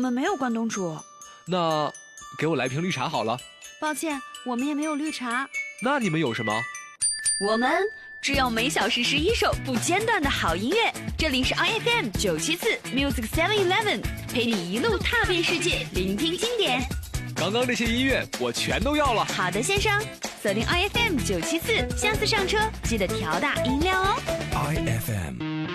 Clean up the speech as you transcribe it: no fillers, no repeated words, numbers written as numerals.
我们没有关东煮。 那给我来瓶绿茶好了。 抱歉，我们也没有绿茶。 那你们有什么？ 我们只有每小时11首不间断的好音乐。这里是 IFM 974 Music 711，陪你一路踏遍世界，聆听经典。 刚刚这些音乐我全都要了。 好的，先生，锁定 IFM 974，下次上车记得调大音量哦。 IFM